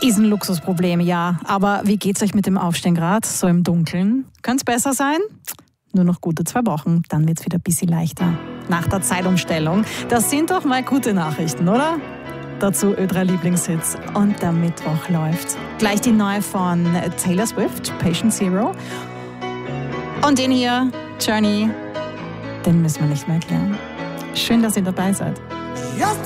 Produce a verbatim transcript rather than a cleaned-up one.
Ist ein Luxusproblem, ja. Aber wie geht's euch mit dem Aufstehen gerade? So im Dunkeln? Könnte es besser sein? Nur noch gute zwei Wochen, dann wird's wieder ein bisschen leichter. Nach der Zeitumstellung. Das sind doch mal gute Nachrichten, oder? Dazu Ö drei Lieblingshits. Und der Mittwoch läuft. Gleich die neue von Taylor Swift, Patient Zero. Und den hier, Journey, den müssen wir nicht mehr erklären. Schön, dass ihr dabei seid.